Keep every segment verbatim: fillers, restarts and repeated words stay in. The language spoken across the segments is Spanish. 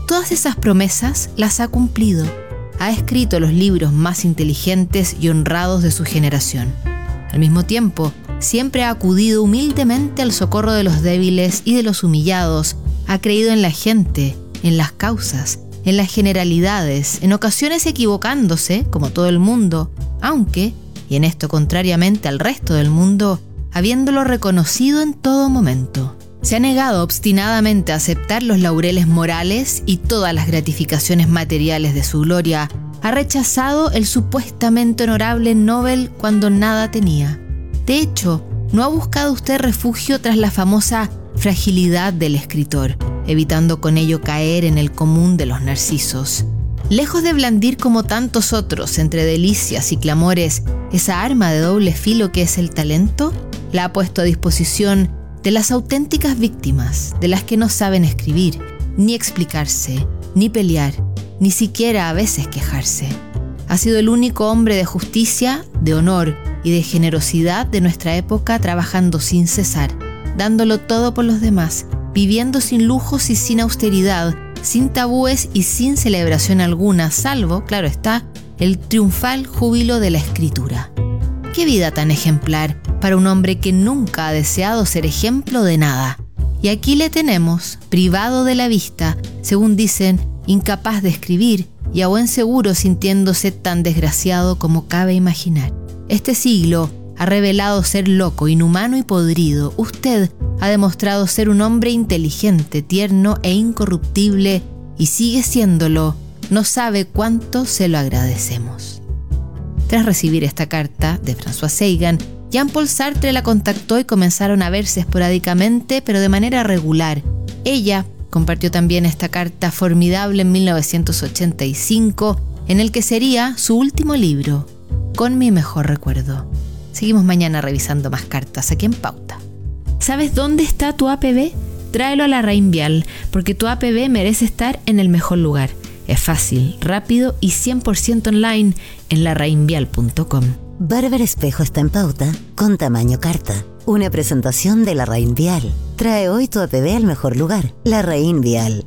todas esas promesas las ha cumplido. Ha escrito los libros más inteligentes y honrados de su generación. Al mismo tiempo, siempre ha acudido humildemente al socorro de los débiles y de los humillados. Ha creído en la gente, en las causas, en las generalidades, en ocasiones equivocándose, como todo el mundo, aunque, y en esto contrariamente al resto del mundo, habiéndolo reconocido en todo momento. Se ha negado obstinadamente a aceptar los laureles morales y todas las gratificaciones materiales de su gloria. Ha rechazado el supuestamente honorable Nobel cuando nada tenía. De hecho, ¿no ha buscado usted refugio tras la famosa fragilidad del escritor, evitando con ello caer en el común de los narcisos? Lejos de blandir como tantos otros entre delicias y clamores esa arma de doble filo que es el talento, la ha puesto a disposición de las auténticas víctimas, de las que no saben escribir, ni explicarse, ni pelear, ni siquiera a veces quejarse. Ha sido el único hombre de justicia, de honor y de generosidad de nuestra época, trabajando sin cesar, dándolo todo por los demás, viviendo sin lujos y sin austeridad, sin tabúes y sin celebración alguna, salvo, claro está, el triunfal júbilo de la escritura. ¡Qué vida tan ejemplar para un hombre que nunca ha deseado ser ejemplo de nada! Y aquí le tenemos, privado de la vista, según dicen, incapaz de escribir y a buen seguro sintiéndose tan desgraciado como cabe imaginar. Este siglo ha revelado ser loco, inhumano y podrido. Usted ha demostrado ser un hombre inteligente, tierno e incorruptible, y sigue siéndolo. No sabe cuánto se lo agradecemos. Tras recibir esta carta de François Sagan, Jean-Paul Sartre la contactó y comenzaron a verse esporádicamente, pero de manera regular. Ella compartió también esta carta formidable en mil novecientos ochenta y cinco, en el que sería su último libro, Con mi mejor recuerdo. Seguimos mañana revisando más cartas aquí en Pauta. ¿Sabes dónde está tu A P B? Tráelo a la Reinvial, porque tu A P B merece estar en el mejor lugar. Es fácil, rápido y cien por ciento online en la reinvial punto com. Bárbara Espejo está en Pauta con tamaño carta. Una presentación de la Reinvial. Trae hoy tu A P B al mejor lugar. La Reinvial.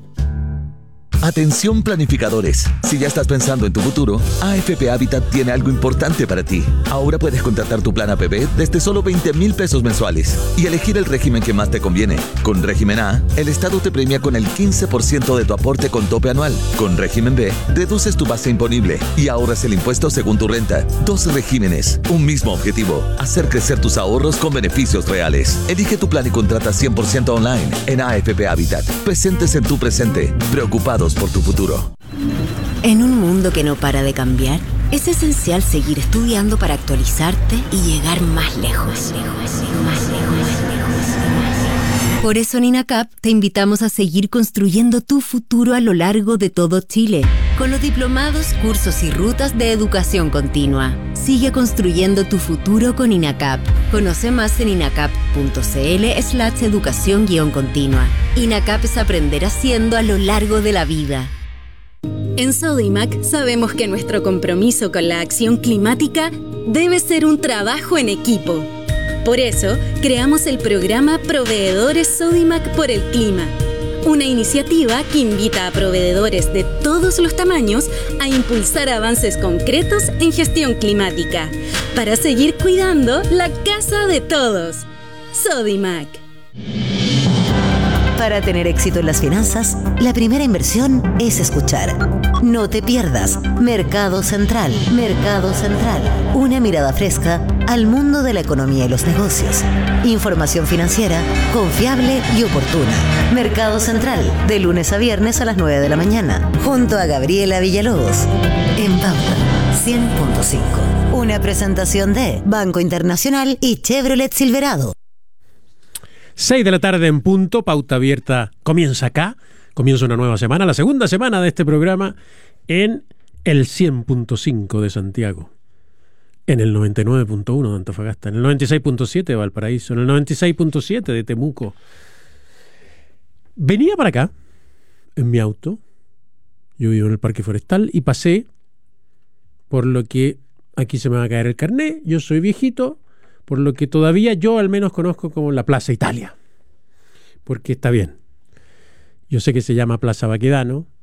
Atención planificadores, si ya estás pensando en tu futuro, A F P Habitat tiene algo importante para ti. Ahora puedes contratar tu plan A P B desde solo veinte mil pesos mensuales y elegir el régimen que más te conviene. Con régimen A, el Estado te premia con el quince por ciento de tu aporte con tope anual. Con régimen B, reduces tu base imponible y ahorras el impuesto según tu renta. Dos regímenes, un mismo objetivo: hacer crecer tus ahorros con beneficios reales. Elige tu plan y contrata cien por ciento online en A F P Habitat. Presentes en tu presente, preocupados por tu futuro. En un mundo que no para de cambiar, es esencial seguir estudiando para actualizarte y llegar más lejos. Más lejos, más lejos. Por eso en INACAP te invitamos a seguir construyendo tu futuro a lo largo de todo Chile, con los diplomados, cursos y rutas de educación continua. Sigue construyendo tu futuro con INACAP. Conoce más en inacap.cl slash educación guión continua. INACAP es aprender haciendo a lo largo de la vida. En Sodimac sabemos que nuestro compromiso con la acción climática debe ser un trabajo en equipo. Por eso, creamos el programa Proveedores Sodimac por el Clima, una iniciativa que invita a proveedores de todos los tamaños a impulsar avances concretos en gestión climática, para seguir cuidando la casa de todos. Sodimac. Para tener éxito en las finanzas, la primera inversión es escuchar. No te pierdas Mercado Central. Mercado Central. Una mirada fresca al mundo de la economía y los negocios. Información financiera confiable y oportuna. Mercado Central, de lunes a viernes a las nueve de la mañana, junto a Gabriela Villalobos. En Pauta cien punto cinco. Una presentación de Banco Internacional y Chevrolet Silverado. seis de la tarde en punto, Pauta Abierta comienza acá, comienza una nueva semana, la segunda semana de este programa en el cien punto cinco de Santiago, en el noventa y nueve punto uno de Antofagasta, en el noventa y seis punto siete de Valparaíso, en el noventa y seis punto siete de Temuco. Venía para acá, en mi auto, yo vivo en el Parque Forestal, y pasé por lo que aquí se me va a caer el carné, yo soy viejito, por lo que todavía yo al menos conozco como la Plaza Italia, porque está bien. Yo sé que se llama Plaza Baquedano,